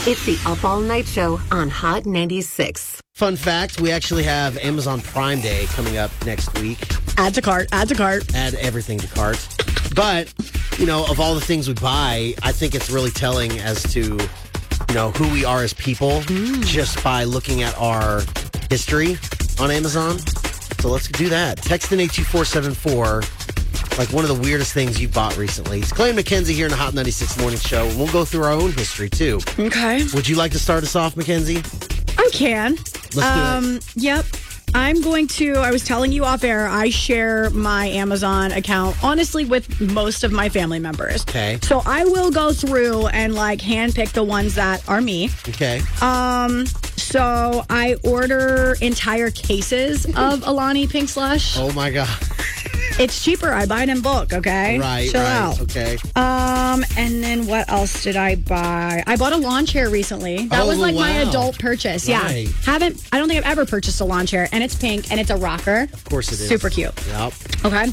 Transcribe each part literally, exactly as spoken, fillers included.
It's the Up All Night Show on Hot ninety-six. Fun fact, we actually have Amazon Prime Day coming up next week. Add to cart, add to cart. Add everything to cart. But, you know, of all the things we buy, I think it's really telling as to, you know, who we are as people mm. just by looking at our history on Amazon. So let's do that. Text in eight two four seven four. Like one of the weirdest things you've bought recently. It's Clay and Mackenzie here in the Hot ninety-six Morning Show. We'll go through our own history, too. Okay. Would you like to start us off, Mackenzie? I can. Let's do um, it. Yep. I'm going to, I was telling you off air, I share my Amazon account, honestly, with most of my family members. Okay. So I will go through and, like, handpick the ones that are me. Okay. Um... So I order entire cases of Alani Pink Slush. Oh, my God. It's cheaper. I buy it in bulk, okay? Right, Chill right. out. Okay. Um, and then what else did I buy? I bought a lawn chair recently. That oh, was like wow. my adult purchase. Right. Yeah. Haven't, I don't think I've ever purchased a lawn chair, and it's pink, and it's a rocker. Of course it is. Super cute. Yep. Okay.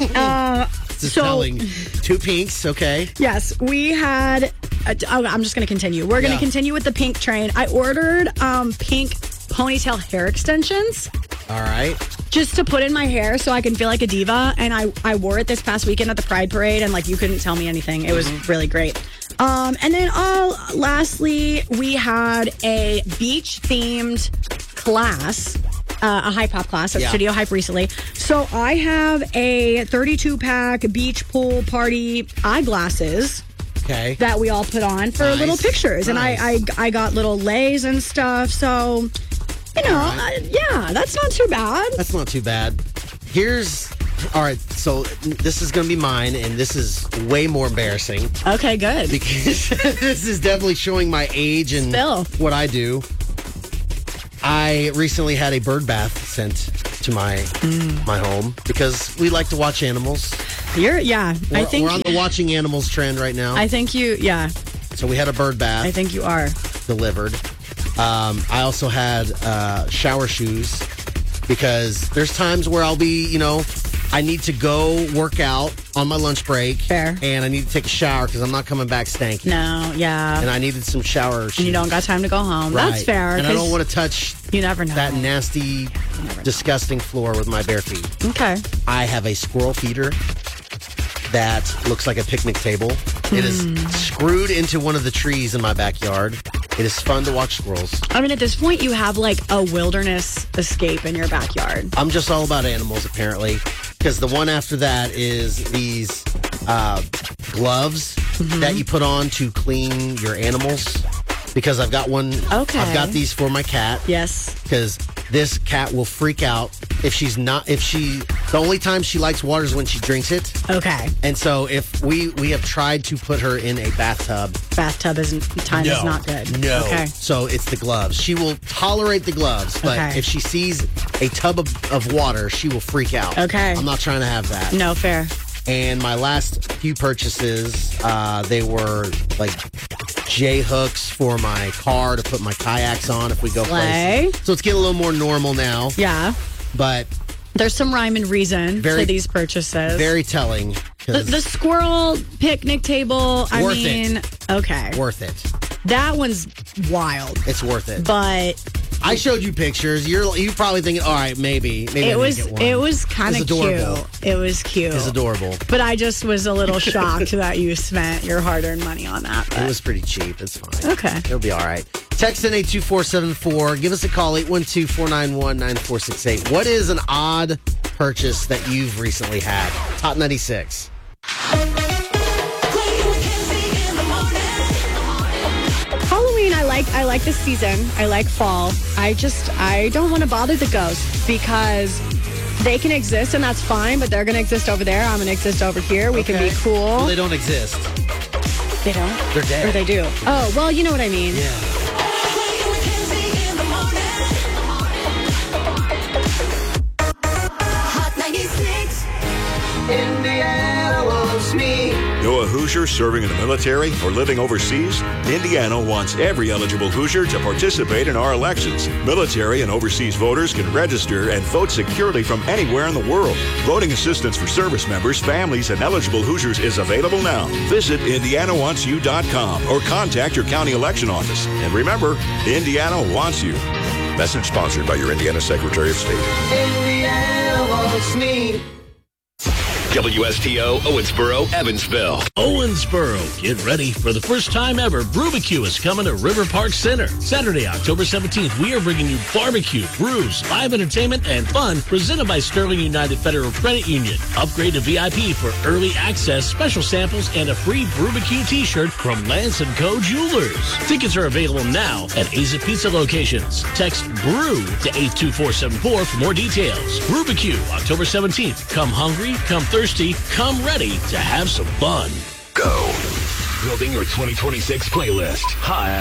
uh, this is so, telling. Two pinks, okay. Yes, we had, uh, oh, I'm just going to continue. We're going to Yeah. continue with the pink train. I ordered um, pink ponytail hair extensions. All right. Just to put in my hair so I can feel like a diva. And I, I wore it this past weekend at the Pride Parade, and like you couldn't tell me anything. It was mm-hmm. really great. Um, and then uh, lastly, we had a beach themed class, uh, a Hype Hop class at yeah. Studio Hype recently. So I have a thirty-two pack beach pool party eyeglasses. Okay. That we all put on for nice. little pictures. Nice. And I, I I got little lays and stuff. So, you know, right. uh, yeah, that's not too bad. That's not too bad. Here's, all right, so this is going to be mine, and this is way more embarrassing. Okay, good. Because this is definitely showing my age and Spill. what I do. I recently had a bird bath sent to my mm. my home because we like to watch animals. You're, yeah, We're, I think we're on the watching animals trend right now. I think you, yeah. So we had a bird bath. I think you are. Delivered. Um, I also had uh, shower shoes because there's times where I'll be, you know, I need to go work out on my lunch break. Fair. And I need to take a shower because I'm not coming back stanky. No, yeah. And I needed some shower shoes. And you don't got time to go home. Right. That's fair. And I don't want to touch you never know. that nasty, disgusting floor with my bare feet. Okay. I have a squirrel feeder that looks like a picnic table. Mm. It is screwed into one of the trees in my backyard. It is fun to watch squirrels. I mean, at this point, you have like a wilderness escape in your backyard. I'm just all about animals, apparently, because the one after that is these uh, gloves mm-hmm. that you put on to clean your animals. Because I've got one. Okay. I've got these for my cat. Yes. Because this cat will freak out if she's not. If she, the only time she likes water is when she drinks it. Okay. And so if we we have tried to put her in a bathtub. Bathtub isn't time no, is not good. No. Okay. So it's the gloves. She will tolerate the gloves, but okay. if she sees a tub of, of water, she will freak out. Okay. I'm not trying to have that. No, fair. And my last few purchases, uh, they were like J hooks for my car to put my kayaks on if we go Slay. places. So it's getting a little more normal now. Yeah. But there's some rhyme and reason very, to these purchases. Very telling. The, the squirrel picnic table, I worth mean, it. okay. Worth it. That one's wild. It's worth it. But I showed you pictures. You're you probably thinking, all right, maybe, maybe it I was get one. it was kind of cute. Adorable. It was cute. It's adorable. But I just was a little shocked that you spent your hard-earned money on that. But. It was pretty cheap. It's fine. Okay, it'll be all right. Text in eight two four seven four. Give us a call eight one two four nine one nine four six eight. What is an odd purchase that you've recently had? Top ninety-six. Halloween, I like I like this season. I like fall. I just I don't want to bother the ghosts because they can exist and that's fine, but they're gonna exist over there. I'm gonna exist over here. We okay. can be cool. Well, they don't exist. They don't? They're dead. Or they do. Oh, well, you know what I mean. Yeah. Indiana loves me. You're Who Hoosier serving in the military or living overseas? Indiana wants every eligible Hoosier to participate in our elections. Military and overseas voters can register and vote securely from anywhere in the world. Voting assistance for service members, families, and eligible Hoosiers is available now. Visit indiana wants you dot com or contact your county election office. And remember, Indiana wants you. Message sponsored by your Indiana Secretary of State. Indiana wants me. W S T O, Owensboro, Evansville. Owensboro, get ready for the first time ever. Brewbecue is coming to River Park Center. Saturday, October seventeenth, we are bringing you barbecue, brews, live entertainment, and fun presented by Sterling United Federal Credit Union. Upgrade to V I P for early access, special samples, and a free Brewbecue t-shirt from Lance and Co. Jewelers. Tickets are available now at Aza Pizza locations. Text BREW to eight two four seven four for more details. Brewbecue, October seventeenth. Come hungry, come thirsty. Come ready to have some fun. Go. Building your twenty twenty-six playlist. Hot